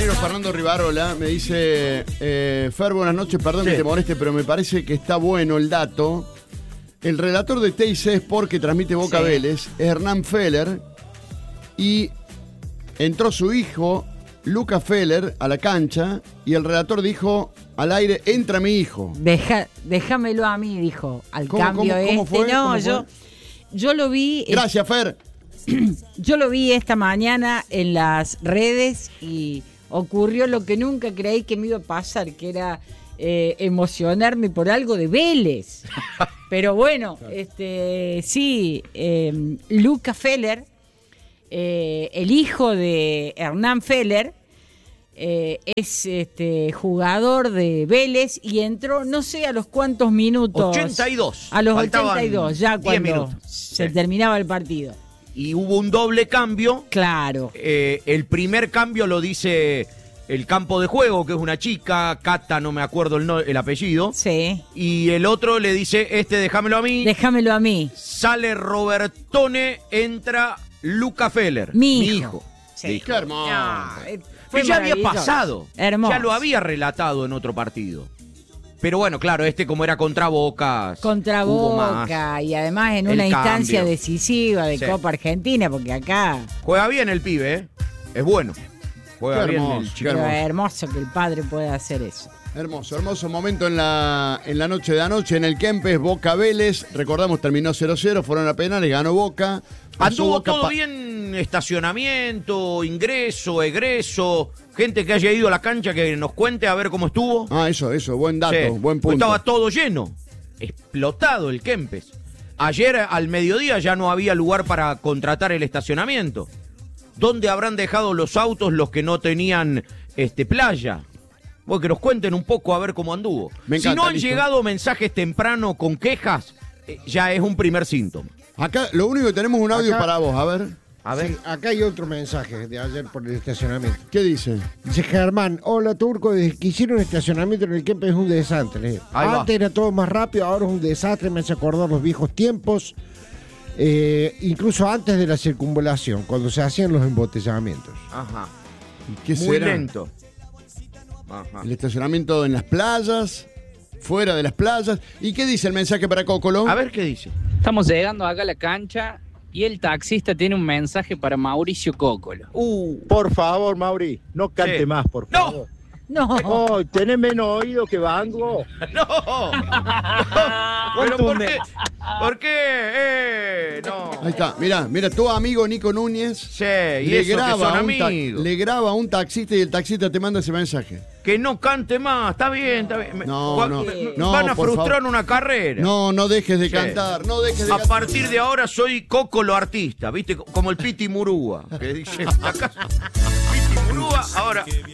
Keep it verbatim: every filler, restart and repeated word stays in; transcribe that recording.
compañero Fernando Rivarola me dice, eh, Fer, buenas noches, perdón sí. que te moleste, pero me parece que está bueno el dato. El relator de T I C Sport que transmite Boca sí. Vélez es Hernán Feller y entró su hijo, Luca Feller, a la cancha y el relator dijo al aire, entra mi hijo. Deja, déjamelo a mí, dijo, al ¿Cómo, cambio cómo, cómo este. Fue? No, ¿Cómo yo, fue? yo lo vi. Gracias, Fer. Yo lo vi esta mañana en las redes y ocurrió lo que nunca creí que me iba a pasar, que era eh, emocionarme por algo de Vélez. Pero bueno, este sí, eh, Luca Feller, eh, el hijo de Hernán Feller, eh, es este jugador de Vélez y entró no sé a los cuántos minutos. ochenta y dos. A los Faltaban ochenta y dos, ya cuando minutos. se Sí. terminaba el partido. Y hubo un doble cambio. Claro. Eh, el primer cambio lo dice el campo de juego, que es una chica, Cata, no me acuerdo el, no, el apellido. Sí. Y el otro le dice, este déjamelo a mí. Déjamelo a mí. Sale Robertone, entra Luca Feller. Mi hijo. Mi hijo. Sí. Dijo. Qué hermoso. Ah, eh, Que fue ya había maravilloso. pasado. Hermoso. Ya lo había relatado en otro partido. Pero bueno, claro, este como era contra Boca. Contra hubo Boca más. Y además en El una instancia cambio. decisiva de Sí. Copa Argentina, porque acá Juega bien el pibe, ¿eh? Es bueno. Juega Qué bien hermoso, el qué chico. pero hermoso. es hermoso que el padre pueda hacer eso. Hermoso, hermoso momento en la, en la noche de anoche en el Kempes, Boca Vélez. Recordamos, terminó cero cero, fueron a penales, ganó Boca. Pasó Anduvo Boca todo pa- bien, estacionamiento, ingreso, egreso, gente que haya ido a la cancha que nos cuente a ver cómo estuvo. Ah, eso, eso, buen dato, Sí, buen pues punto. estaba todo lleno, explotado el Kempes. Ayer al mediodía ya no había lugar para contratar el estacionamiento. ¿Dónde habrán dejado los autos los que no tenían este, playa? Bueno, que nos cuenten un poco a ver cómo anduvo. Me si encanta, no han listo. llegado mensajes temprano con quejas, eh, ya es un primer síntoma. Acá lo único que tenemos es un audio Acá- para vos, a ver. A ver. Sí, acá hay otro mensaje de ayer por el estacionamiento. ¿Qué dice? Dice Germán, hola Turco, desde que hicieron estacionamiento en el Kempes es un desastre. Ahí va. Antes era todo más rápido, ahora es un desastre, me hace acordar los viejos tiempos, eh, incluso antes de la circunvalación, cuando se hacían los embotellamientos. Ajá. ¿Qué Muy será? lento. Ajá. El estacionamiento en las playas, fuera de las playas. ¿Y qué dice el mensaje para Cocolo? A ver qué dice. Estamos llegando acá a la cancha y el taxista tiene un mensaje para Mauricio Cócolo. Uh, Por favor, Mauri, no cante Sí. más, por No. favor. No, Oh, tenés menos oído que Bango. ¡No! ¿Pero por qué? ¿Por qué? Eh, no. Ahí está, mira, mira, tu amigo Nico Núñez Sí, y le eso que graba, son a un ta- amigos. le graba a un taxista y el taxista te manda ese mensaje. Que no cante más, está bien, está bien. Me- No, gua- no, me- no, Van a por frustrar favor. una carrera. No, no dejes de Sí. cantar, no dejes de A cantar. partir de ahora soy Cócolo artista, ¿viste? Como el Piti Murúa, que dice acá. Piti Murúa, ahora